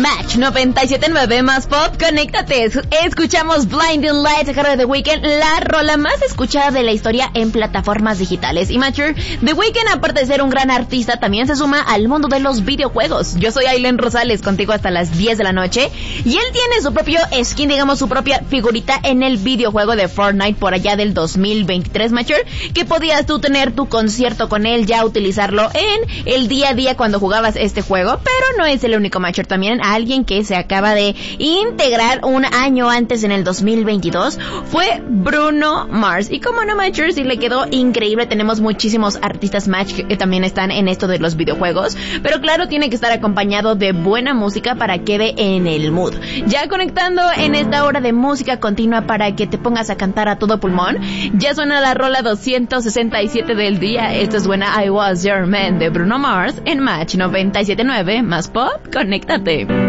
Match 97.9 más pop, conéctate. Escuchamos Blinding Lights de The Weeknd, la rola más escuchada de la historia en plataformas digitales. Y Matcher, The Weeknd, aparte de ser un gran artista, también se suma al mundo de los videojuegos. Yo soy Aileen Rosales, contigo hasta las 10 de la noche. Y él tiene su propio skin, digamos, su propia figurita en el videojuego de Fortnite por allá del 2023, Matcher, que podías tú tener tu concierto con él, ya utilizarlo en el día a día cuando jugabas este juego. Pero no es el único, Matcher. También alguien que se acaba de integrar un año antes, en el 2022, fue Bruno Mars. Y como no, Matcher, sí le quedó increíble. Tenemos muchísimos artistas Match que también están en esto de los videojuegos, pero claro, tiene que estar acompañado de buena música para que quede en el mood. Ya conectando en esta hora de música continua para que te pongas a cantar a todo pulmón, ya suena la rola 267 del día. Esto es buena I Was Your Man de Bruno Mars en Match 97.9 más pop, conéctate.